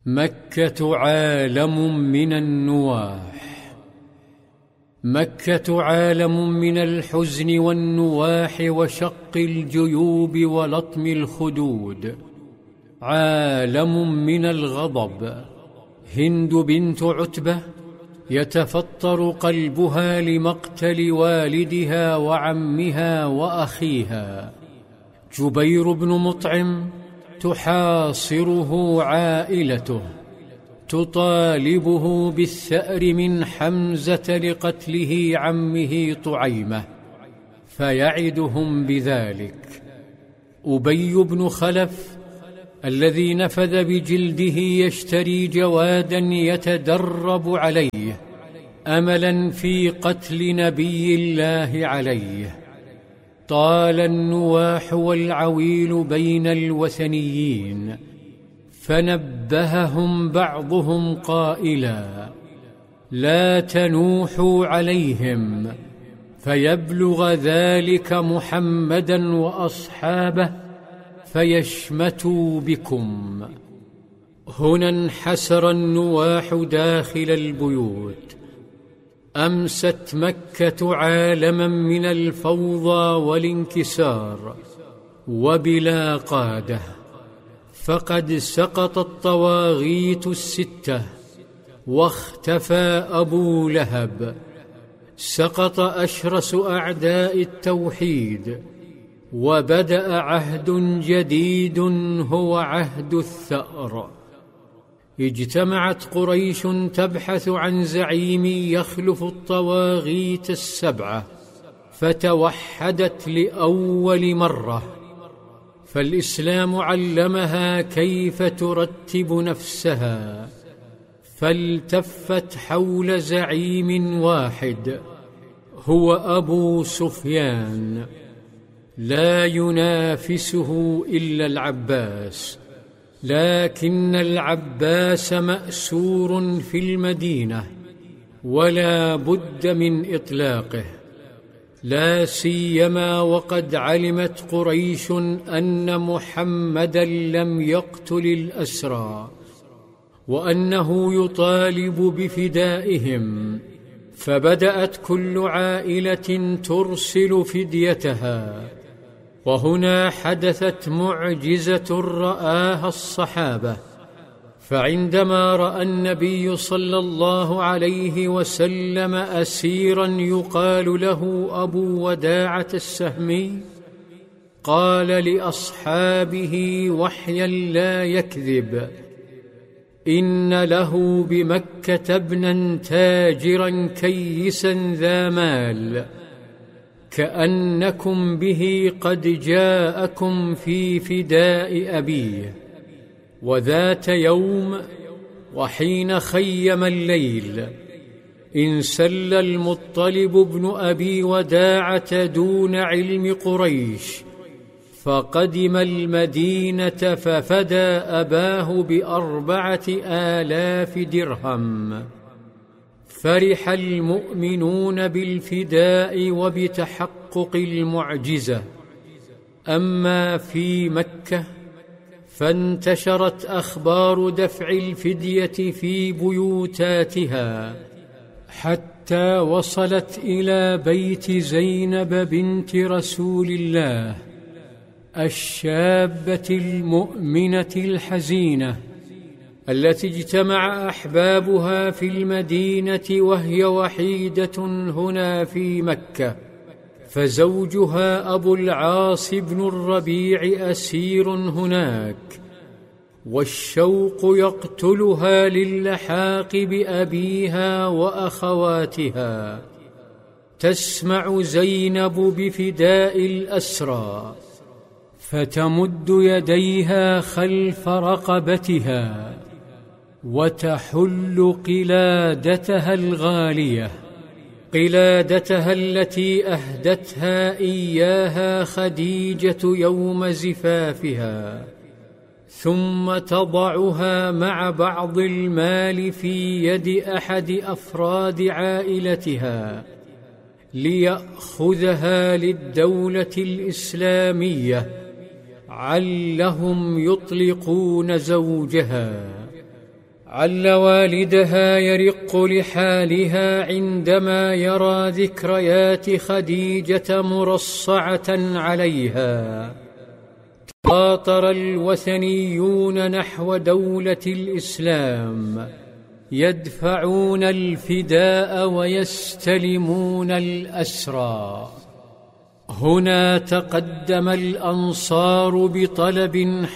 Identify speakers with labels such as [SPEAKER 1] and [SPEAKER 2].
[SPEAKER 1] مكة عالم من النواح. مكة عالم من الحزن والنواح وشق الجيوب ولطم الخدود، عالم من الغضب. هند بنت عتبة يتفطر قلبها لمقتل والدها وعمها وأخيها. جبير بن مطعم تحاصره عائلته، تطالبه بالثأر من حمزة لقتله عمه طعيمة، فيعدهم بذلك. أبي بن خلف الذي نفذ بجلده يشتري جوادا يتدرب عليه أملا في قتل نبي الله عليه. طال النواح والعويل بين الوثنيين، فنبههم بعضهم قائلا: لا تنوحوا عليهم فيبلغ ذلك محمدا وأصحابه فيشمتوا بكم. هنا انحسر النواح داخل البيوت. أمست مكة عالما من الفوضى والانكسار وبلا قادة، فقد سقط الطواغيت الستة، واختفى أبو لهب، سقط أشرس أعداء التوحيد، وبدأ عهد جديد هو عهد الثأر. اجتمعت قريش تبحث عن زعيم يخلف الطواغيت السبعة، فتوحدت لأول مرة، فالإسلام علمها كيف ترتب نفسها، فالتفت حول زعيم واحد هو أبو سفيان، لا ينافسه إلا العباس، لكن العباس مأسور في المدينة ولا بد من إطلاقه، لا سيما وقد علمت قريش أن محمدا لم يقتل الأسرى وأنه يطالب بفدائهم، فبدأت كل عائلة ترسل فديتها. وهنا حدثت معجزة رآها الصحابة، فعندما رأى النبي صلى الله عليه وسلم أسيرا يقال له أبو وداعة السهمي، قال لأصحابه وحيا لا يكذب: إن له بمكة ابنا تاجرا كيسا ذا مال، كأنكم به قد جاءكم في فداء أبيه. وذات يوم وحين خيم الليل، انسل المطلب بن أبي وداعة دون علم قريش، فقدم المدينة ففدى أباه ب4,000 درهم. فرح المؤمنون بالفداء وبتحقق المعجزة. أما في مكة فانتشرت أخبار دفع الفدية في بيوتاتها، حتى وصلت إلى بيت زينب بنت رسول الله الشابة المؤمنة الحزينة، التي اجتمع أحبابها في المدينة وهي وحيدة هنا في مكة، فزوجها أبو العاص بن الربيع أسير هناك، والشوق يقتلها للحاق بأبيها وأخواتها. تسمع زينب بفداء الأسرى، فتمد يديها خلف رقبتها وتحل قلادتها الغالية، قلادتها التي أهدتها إياها خديجة يوم زفافها، ثم تضعها مع بعض المال في يد أحد أفراد عائلتها ليأخذها للدولة الإسلامية علهم يطلقون زوجها. عل والدها يرق لحالها عندما يرى ذكريات خديجة مرصعة عليها. تقاطر الوثنيون نحو دولة الإسلام، يدفعون الفداء ويستلمون الأسرى. هنا تقدم الأنصار بطلب